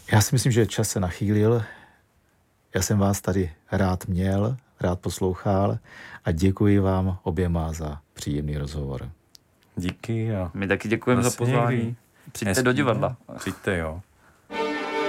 Já si myslím, že čas se nachýlil. Já jsem vás tady rád měl, rád poslouchal a děkuji vám oběma za příjemný rozhovor. Díky. A my taky děkujeme za pozvání. Někdy. Přijďte do divadla. Přijďte, jo.